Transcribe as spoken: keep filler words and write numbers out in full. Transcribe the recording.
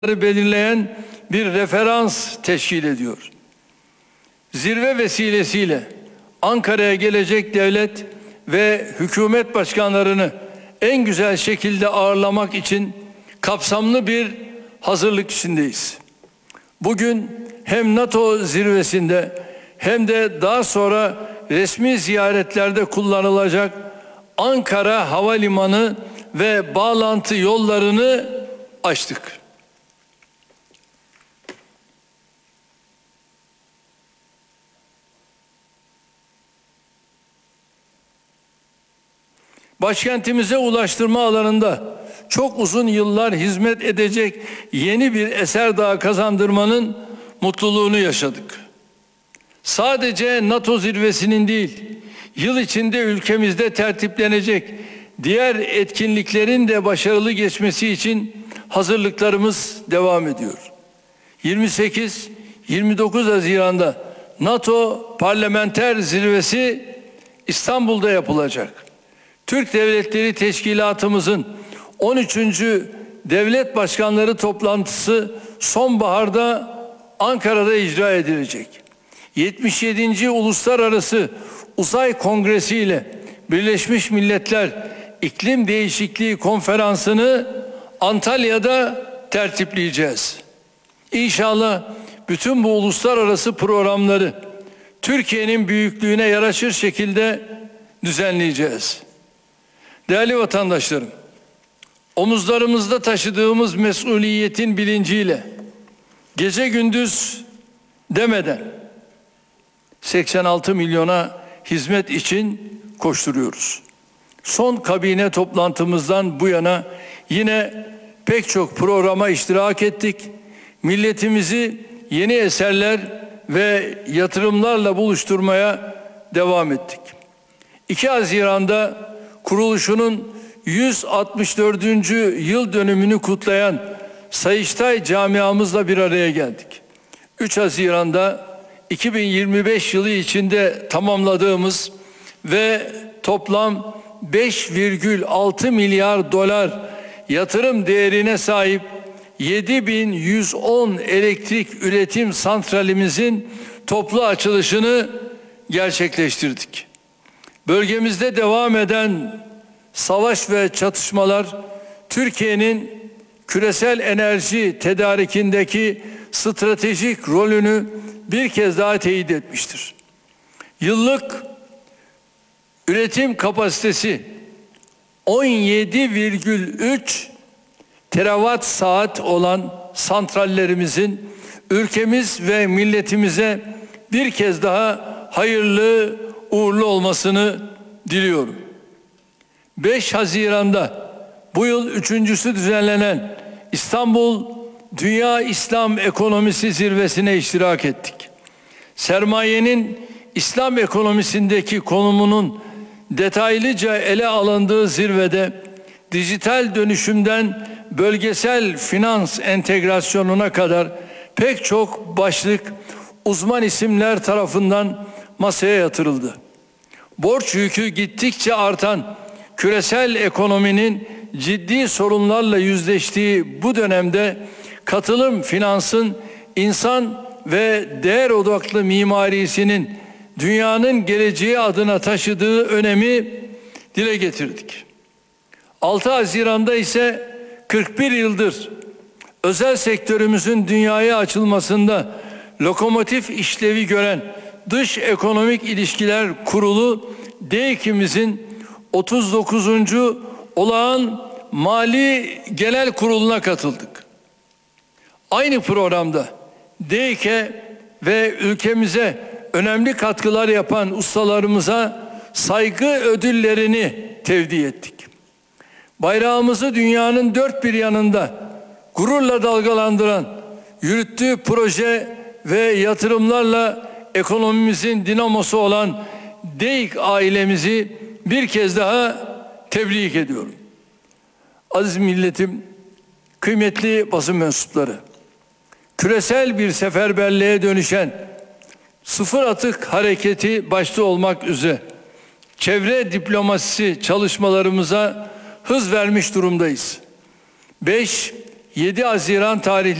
belirleyen bir referans teşkil ediyor. Zirve vesilesiyle Ankara'ya gelecek devlet ve hükümet başkanlarını en güzel şekilde ağırlamak için kapsamlı bir hazırlık içindeyiz. Bugün hem NATO zirvesinde hem de daha sonra resmi ziyaretlerde kullanılacak Ankara Havalimanı ve bağlantı yollarını açtık. Başkentimize ulaştırma alanında çok uzun yıllar hizmet edecek yeni bir eser daha kazandırmanın mutluluğunu yaşadık. Sadece NATO zirvesinin değil, yıl içinde ülkemizde tertiplenecek diğer etkinliklerin de başarılı geçmesi için hazırlıklarımız devam ediyor. yirmi sekiz yirmi dokuz Haziran'da NATO Parlamenter Zirvesi İstanbul'da yapılacak. Türk Devletleri Teşkilatımızın on üçüncü Devlet Başkanları toplantısı sonbaharda Ankara'da icra edilecek. yetmiş yedinci Uluslararası Uzay Kongresi ile Birleşmiş Milletler İklim Değişikliği Konferansı'nı Antalya'da tertipleyeceğiz. İnşallah bütün bu uluslararası programları Türkiye'nin büyüklüğüne yaraşır şekilde düzenleyeceğiz. Değerli vatandaşlarım, omuzlarımızda taşıdığımız mesuliyetin bilinciyle gece gündüz demeden seksen altı milyona hizmet için koşturuyoruz. Son kabine toplantımızdan bu yana yine pek çok programa iştirak ettik. Milletimizi yeni eserler ve yatırımlarla buluşturmaya devam ettik. iki Haziran'da kuruluşunun yüz altmış dördüncü yıl dönümünü kutlayan Sayıştay camiamızla bir araya geldik. üç Haziran'da iki bin yirmi beş yılı içinde tamamladığımız ve toplam beş virgül altı milyar dolar yatırım değerine sahip yedi bin yüz on elektrik üretim santralimizin toplu açılışını gerçekleştirdik. Bölgemizde devam eden savaş ve çatışmalar Türkiye'nin küresel enerji tedarikindeki stratejik rolünü bir kez daha teyit etmiştir. Yıllık üretim kapasitesi on yedi virgül üç terawatt saat olan santrallerimizin ülkemiz ve milletimize bir kez daha hayırlı uğurlu olmasını diliyorum. beş Haziran'da bu yıl üçüncüsü düzenlenen İstanbul Dünya İslam Ekonomisi Zirvesi'ne iştirak ettik. Sermayenin İslam ekonomisindeki konumunun detaylıca ele alındığı zirvede dijital dönüşümden bölgesel finans entegrasyonuna kadar pek çok başlık uzman isimler tarafından masaya yatırıldı. Borç yükü gittikçe artan küresel ekonominin ciddi sorunlarla yüzleştiği bu dönemde katılım finansın insan ve değer odaklı mimarisinin dünyanın geleceği adına taşıdığı önemi dile getirdik. altı Haziran'da ise kırk bir yıldır özel sektörümüzün dünyaya açılmasında lokomotif işlevi gören Dış Ekonomik İlişkiler Kurulu D E K'imizin otuz dokuzuncu Olağan Mali Genel Kurulu'na katıldık. Aynı programda D E K ve ülkemize önemli katkılar yapan ustalarımıza saygı ödüllerini tevdi ettik. Bayrağımızı dünyanın dört bir yanında gururla dalgalandıran, yürüttüğü proje ve yatırımlarla ekonomimizin dinamosu olan D E İK ailemizi bir kez daha tebrik ediyorum. Aziz milletim, kıymetli basın mensupları, küresel bir seferberliğe dönüşen sıfır atık hareketi başta olmak üzere çevre diplomasisi çalışmalarımıza hız vermiş durumdayız. beş yedi Haziran tarihli